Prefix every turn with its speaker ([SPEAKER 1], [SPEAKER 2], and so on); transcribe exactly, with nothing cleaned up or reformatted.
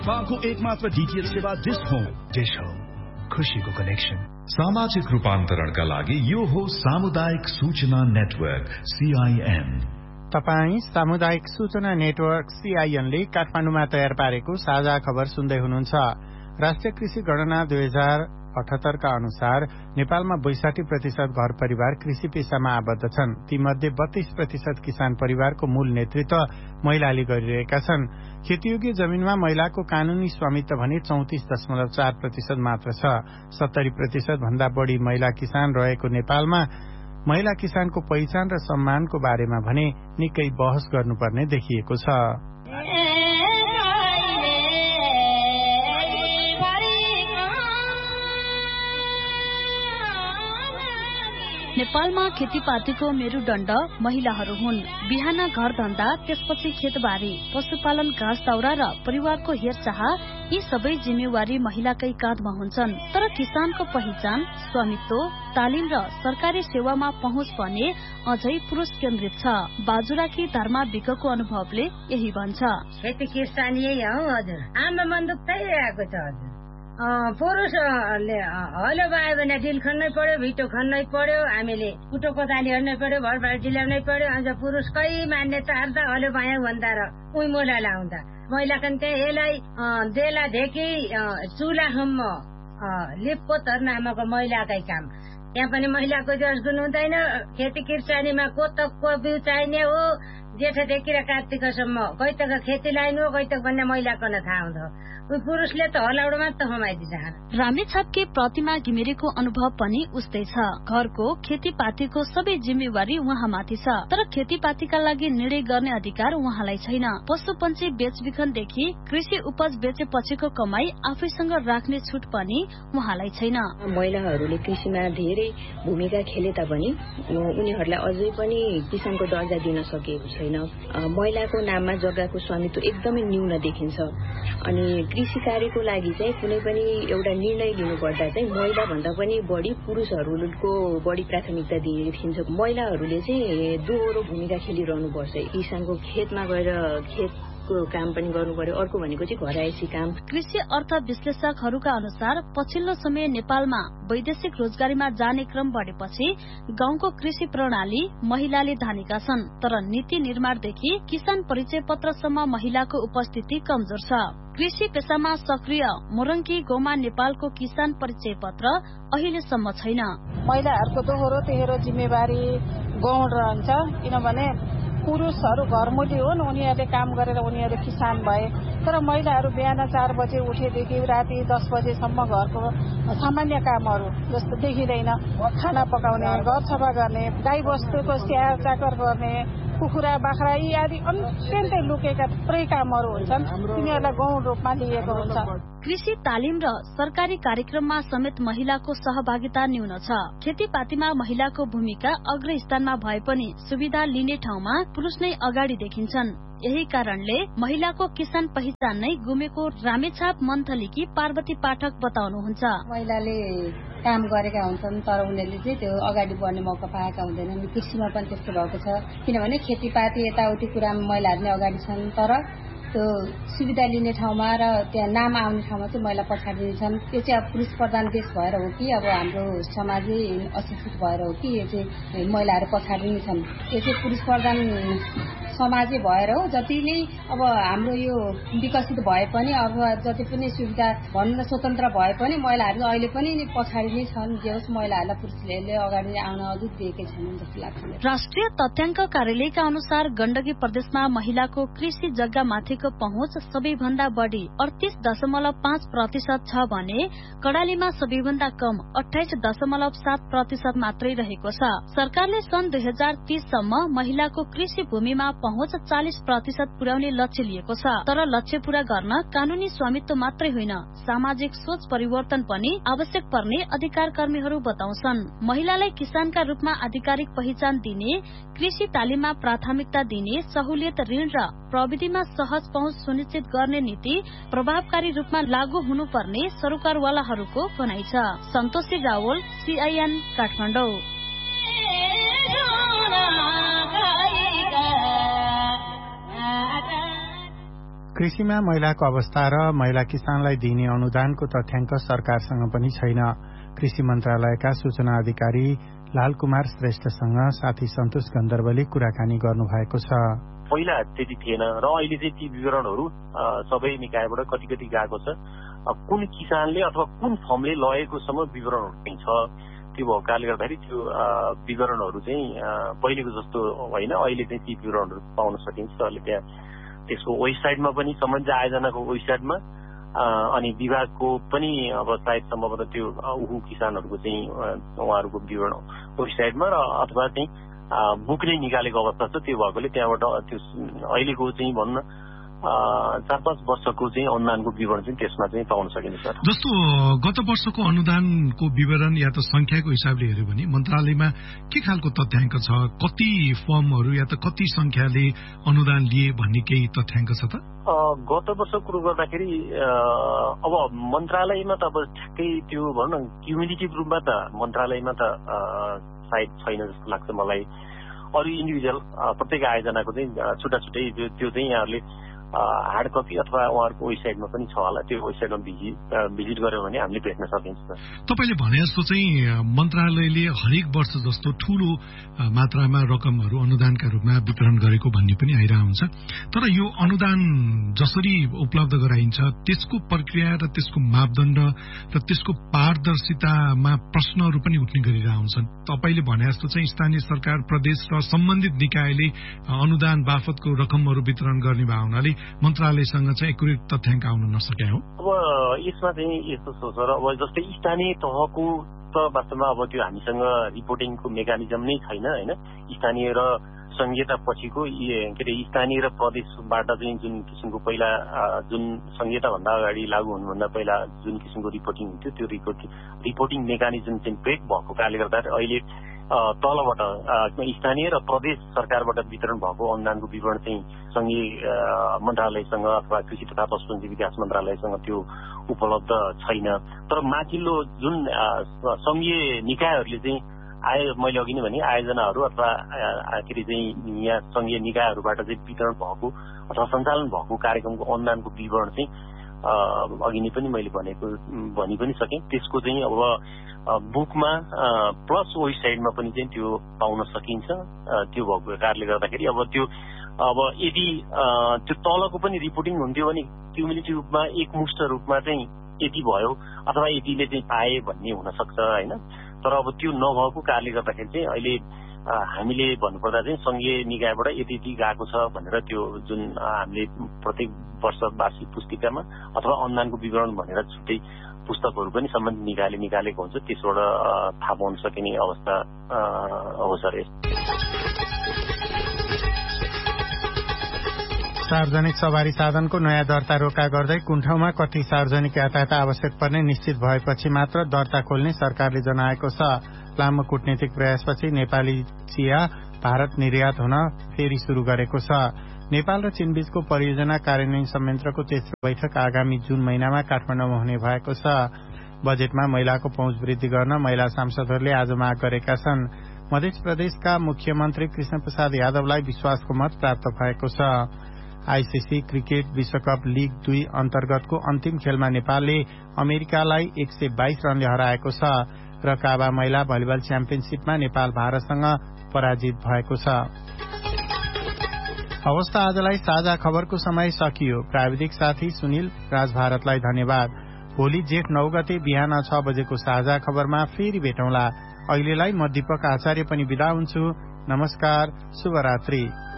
[SPEAKER 1] नेपालको एकमात्र डीटीएच सेवा डिश होम।
[SPEAKER 2] डिश होम, खुशीको कनेक्सन।
[SPEAKER 3] सामाजिक रूपान्तरणका लागि यो हो सामुदायिक सूचना नेटवर्क सीआईएन।
[SPEAKER 4] तपाई सामुदायिक सूचना नेटवर्क सीआईएन ले काठमाडौँमा तयार पारेको साझा खबर सुन्दै हुनुहुन्छ। राष्ट्रिय कृषि गणना दुई हजार अठहत्तर का अनुसार नेपालमा बैसाठी प्रतिशत घर परिवार कृषि पेशामा आबद्ध छन्। तीमध्ये बत्तीस प्रतिशत किसान परिवारको मूल नेतृत्व महिलाले गरिरहेका छन्। खेतीयोग्य जमीनमा महिलाको कानूनी स्वामित्व भने चौतिस दशमलव चार प्रतिशत मात्र छ। सत्तरी प्रतिशत भन्दा बढ़ी महिला किसान रहेको नेपालमा महिला किसानको पहिचान र सम्मानको बारेमा भने निकै बहस गर्नुपर्ने देखिएको छ।
[SPEAKER 5] नेपालमा खेतीपातीको मेरुदण्ड महिलाहरू हुन्। बिहान घर धन्दा, त्यसपछि खेतबारी, पशुपालन, घाँस दाउरा र परिवारको हेरचाह यी सबै जिम्मेवारी महिलाकै काँधमा हुन्छन्। तर किसानको पहिचान, स्वामित्व, तालिम र सरकारी सेवामा पहुँच भने अझै पुरुष केन्द्रित छ। बाजुराकी धर्मा विकको अनुभवले यही भन्छ।
[SPEAKER 6] खेती किसान यही हो हजुर, आमा बन्दुक चाहिरहेको छ हजुर। पुरुषले हलो बायो भने डिल खन्नै पर्यो, भिटो खन्नै पर्यो, हामीले कुटो कोदाली हर्नै पर्यो, भरभार डिलाउनै पर्यो। अझ पुरुषकै मान्यता अर्दा हलो बायो भन्दा र उही मोला लाउँदा महिलाको त्यहाँ यसलाई देलादेखि चुलासम्म लिपपोतर नामक महिलाकै काम। त्यहाँ पनि महिलाको जस गुण हुँदैन। खेती किसानीमा कोतकको बिउ चाहिने हो, जेठदेखि र कार्तिकसम्म। कैतक खेती लाइन हो, कैतक भन्ने महिलाको न थाहा हुँदो। पुरुषले त हलाउडो मात्र कमाइदिन्छ।
[SPEAKER 5] रामेछापकी प्रतिमा घिमिरेको अनुभव पनि उस्तै छ। घरको खेतीपातीको सबै जिम्मेवारी उहाँमाथि छ, तर खेतीपातीका लागि निर्णय गर्ने अधिकार उहाँलाई छैन। पशुपन्छी बेचबिखनदेखि कृषि उपज बेचेपछिको कमाई आफैसँग राख्ने छुट पनि उहाँलाई छैन।
[SPEAKER 7] महिलाहरूले कृषिमा धेरै भूमिका खेले तापनि उनीहरूलाई अझै पनि किसानको दर्जा दिन सकेको छैन। महिलाको नाममा जग्गाको स्वामित्व एकदमै न्यून देखिन्छ। अनि कृषि कार्यको लागि चाहिँ कुनै पनि एउटा निर्णय लिनुपर्दा चाहिँ महिला भन्दा पनि बढी पुरुषहरूको बढी प्राथमिकता दिइन्छ। महिलाहरूले चाहिँ दोहोरो भूमिका खेलिरहनु पर्छ। किसानको खेतमा गएर खेत काम पनि गर्नु पर्यो, अर्को भनेको चाहिँ घरायसी काम।
[SPEAKER 5] कृषि अर्थ विश्लेषकहरूका अनुसार पछिल्लो समय नेपालमा वैदेशिक रोजगारीमा जाने क्रम बढेपछि गाउँको कृषि प्रणाली महिलाले धानेका छन्। तर नीति निर्माणदेखि किसान परिचय पत्रसम्म महिलाको उपस्थिति कमजोर छ। कृषि पेशामा सक्रिय मोरङ्गी गाउँमा नेपालको किसान परिचय पत्र अहिलेसम्म छैन।
[SPEAKER 8] महिलाहरूको दोहोरो तेह्रो जिम्मेवारी गौण रहन्छ, किनभने पुरुषहरू घरमुली हुन्, उनीहरूले काम गरेर उनीहरू किसान भए। तर महिलाहरू बिहान चार बजे उठेदेखि राति दस बजेसम्म घरको सामान्य कामहरू जस्तो देखिँदैन। खाना पकाउने, घर सफा गर्ने, गाई बस्तुको स्याहार चाकर गर्ने, कुखुरा बाख्रा यी आदि अत्यन्तै लुकेका थुप्रै कामहरू हुन्छन्, तिनीहरूलाई गौण रूपमा लिएको हुन्छ।
[SPEAKER 5] कृषि तालिम र सरकारी कार्यक्रममा समेत महिलाको सहभागिता न्यून छ। खेतीपातीमा महिलाको भूमिका अग्र स्थानमा भए पनि सुविधा लिने ठाउँमा पुरुष नै अगाडि देखिन्छन्। यही कारणले महिलाको किसान पहिचान नै गुमेको रामेछाप मन्थलीकी पार्वती पाठक बताउनुहुन्छ।
[SPEAKER 9] महिलाले काम गरेका हुन्छन्, तर उनीहरूले चाहिँ त्यो अगाडि बढ्ने मौका पाएका हुँदैनन्। कृषिमा पनि त्यस्तो भएको छ, किनभने खेतीपाती यताउति कुरामा महिलाहरू नै अगाडि छन्, तर त्यो सुविधा लिने ठाउँमा र त्यहाँ नाम आउने ठाउँमा चाहिँ महिला पछाडि छन्। यो चाहिँ अब पुरुष प्रधान देश भएर हो कि अब हाम्रो समाजै अशिक्षित भएर हो कि यो चाहिँ महिलाहरू पछाडि नै छन्। यो चाहिँ पुरुष प्रधान समाजै भएर हो। जति नै अब हाम्रो यो विकसित भए पनि अब जति पनि सुविधा भन्न स्वतन्त्र भए पनि महिलाहरू अहिले पनि पछाडि नै छन्। जे होस् महिलाहरूलाई पुरुषले अगाडि आउन अझै दिएकै छैनन् जस्तो लाग्छ।
[SPEAKER 5] राष्ट्रिय तथ्याङ्क कार्यालयका अनुसार गण्डकी प्रदेशमा महिलाको कृषि जग्गामाथिको पहुँच सबैभन्दा बढ़ी अडतीस दशमलव पाँच प्रतिशत छ भने कडालीमा सबैभन्दा कम अठाइस दशमलव सात प्रतिशत मात्रै रहेको छ। सरकारले सन् दुई हजार तीससम्म महिलाको कृषि भूमिमा पहुँच चालिस प्रतिशत पुर्याउने लक्ष्य लिएको छ। तर लक्ष्य पूरा गर्न कानूनी स्वामित्व मात्रै होइन, सामाजिक सोच परिवर्तन पनि आवश्यक पर्ने अधिकार कर्मीहरू बताउँछन्। महिलालाई किसानका रूपमा आधिकारिक पहिचान दिने, कृषि तालिममा प्राथमिकता दिने, सहुलियत ऋण र प्रविधिमा सहज पहुँच सुनिश्चित गर्ने नीति प्रभावकारी रूपमा लागू हुनुपर्ने सरकारवालाहरूको भनाइ छ। सन्तोषी रावल, सीआईएन, काठमाडौँ।
[SPEAKER 4] कृषिमा महिलाको अवस्था र महिला किसानलाई दिइने अनुदानको तथ्याङ्क सरकारसँग पनि छैन। कृषि मन्त्रालयका सूचना अधिकारी लालकुमार श्रेष्ठसँग साथी सन्तोष गन्धर्वले कुराकानी गर्नुभएको छ।
[SPEAKER 10] पहिला त्यति थिएन र अहिले चाहिँ ती विवरणहरू सबै निकायबाट कति कति गएको छ। कुन किसानले अथवा कुन फर्मले लगेकोसम्म विवरणहरू चाहिँ छ। त्यो भएको कारणले गर्दाखेरि त्यो विवरणहरू चाहिँ पहिलेको जस्तो होइन। अहिले चाहिँ ती विवरणहरू पाउन सकिन्छ। अहिले त्यहाँ त्यसको वेबसाइटमा पनि सम्बन्धित आयोजनाको वेबसाइटमा अनि विभागको पनि अब सायद सम्भवतः त्यो उहु किसानहरूको चाहिँ उहाँहरूको विवरण वेबसाइटमा र अथवा चाहिँ बुक नै निकालेको अवस्था छ। त्यो भएकोले त्यहाँबाट त्यो अहिलेको चाहिँ भन्न चार पाँच वर्षको चाहिँ अनुदानको विवरण चाहिँ त्यसमा चाहिँ पाउन सकिन्छ।
[SPEAKER 11] जस्तो गत वर्षको अनुदानको विवरण या त संख्याको हिसाबले हेर्यो भने मन्त्रालयमा के खालको तथ्याङ्क छ? कति फर्महरू या त कति संख्याले अनुदान लिए भन्ने केही तथ्याङ्क छ त?
[SPEAKER 10] गत वर्ष कुरो गर्दाखेरि अब मन्त्रालयमा त अब ठ्याक्कै त्यो भनौँ न क्युमुलेटिभ रूपमा त मन्त्रालयमा त सायद छैन जस्तो लाग्छ मलाई। अरू इन्डिभिजुअल प्रत्येक आयोजनाको चाहिँ छुट्टा छुट्टै त्यो चाहिँ यहाँहरूले हार्ड कपी अथवा उहाँहरूको वेबसाइटमा पनि छ होला। त्यो वेबसाइटमा भिजिट भिजिट गर्यो भने हामीले भेट्न सकिन्छ।
[SPEAKER 11] तपाईँले भने जस्तो चाहिँ मन्त्रालयले हरेक वर्ष जस्तो ठूलो मात्रामा रकमहरू अनुदानका रूपमा वितरण गरेको भन्ने पनि आइरहेको हुन्छ। तर यो अनुदान जसरी उपलब्ध गराइन्छ त्यसको प्रक्रिया र त्यसको मापदण्ड र त्यसको पारदर्शितामा प्रश्नहरू पनि उठ्ने गरिरहेका हुन्छन्। तपाईँले भने जस्तो चाहिँ स्थानीय सरकार, प्रदेश र सम्बन्धित निकायले अनुदान बापतको रकमहरू वितरण गर्ने भए हुनाले मन्त्रालयसँग चाहिँ एकुरेट तथ्याङ्क आउन नसके हो।
[SPEAKER 10] अब यसमा चाहिँ यस्तो सोच र अब जस्तै स्थानीय तहको त वास्तवमा अब त्यो हामीसँग रिपोर्टिङको मेकानिजम नै छैन होइन। स्थानीय र संघीयता पछिको के अरे स्थानीय र प्रदेशबाट चाहिँ जुन किसिमको पहिला जुन संघीयता भन्दा अगाडि लागू हुनुभन्दा पहिला जुन किसिमको रिपोर्टिङ हुन्थ्यो त्यो रिपोर्टिङ रिपोर्टिङ मेकानिजम चाहिँ ब्रेक भएको कारणले गर्दा अहिले तलबाट स्थानीय र प्रदेश सरकारबाट वितरण भएको अनुदानको विवरण चाहिँ संघीय मन्त्रालयसँग अथवा कृषि तथा पशुपन्छी विकास मन्त्रालयसँग त्यो उपलब्ध छैन। तर माथिल्लो जुन संघीय निकायहरूले चाहिँ आयो मैले अघि नै भने आयोजनाहरू अथवा के अरे चाहिँ यहाँ संघीय निकायहरूबाट चाहिँ वितरण भएको अथवा सञ्चालन भएको कार्यक्रमको अनुदानको विवरण चाहिँ अघि नै पनि मैले भनेको भनि पनि सकेँ। त्यसको चाहिँ अब बुकमा प्लस वेबसाइटमा पनि चाहिँ त्यो पाउन सकिन्छ। त्यो भएको कारणले गर्दाखेरि अब त्यो अब यदि त्यो तलको पनि रिपोर्टिङ हुन्थ्यो भने क्युमुलेटिभ रूपमा एकमुष्ट रूपमा चाहिँ यति भयो अथवा यतिले चाहिँ पाए भन्ने हुन सक्छ होइन। तर अब त्यो नभएको कारणले गर्दाखेरि चाहिँ अहिले हामीले भन्नुपर्दा चाहिँ संघीय निकायबाट यति यति गएको छ भनेर त्यो जुन हामीले प्रत्येक वर्ष वार्षिक पुस्तिकामा अथवा अनुदानको विवरण भनेर छुट्टै पुस्तकहरू पनि सम्बन्धित निकायले निकालेको हुन्छ। त्यसबाट थाहा पाउन सकिने अवस्था हो सर।
[SPEAKER 4] सार्वजनिक सवारी साधनको नयाँ दर्ता रोका गर्दै कुन ठाउँमा कति सार्वजनिक यातायात आवश्यक पर्ने निश्चित भएपछि मात्र दर्ता खोल्ने सरकारले जनाएको छ। लामो कूटनीतिक प्रयासपछि नेपाली चिया भारत निर्यात हुन फेरि शुरू गरेको छ। नेपाल र चीनबीचको परियोजना कार्यान्वयन संयन्त्रको तेस्रो बैठक आगामी जुन महिनामा काठमाडौँमा हुने भएको छ। बजेटमा महिलाको पहुँच वृद्धि गर्न महिला सांसदहरूले आज माग गरेका छन्। मध्य प्रदेशका मुख्यमन्त्री कृष्ण प्रसाद यादवलाई विश्वासको मत प्राप्त भएको छ। आईसीसी क्रिकेट विश्वकप लीग दुई अन्तर्गतको अन्तिम खेलमा नेपालले अमेरिकालाई एक सय बाइस रनले हराएको छ र काबा महिला भलिबल च्याम्पियनशीपमा नेपाल भारतसँग पराजित भएको छ। अवस्था आजलाई साझा खबरको समय सकियो। प्राविधिक साथी सुनिल राज भारतलाई धन्यवाद। भोलि जेठ नौ गते बिहान छ बजेको साझा खबरमा फेरि भेटौँला। अहिलेलाई म दीपक आचार्य पनि बिदा हुन्छु। नमस्कार, शुभरात्रि।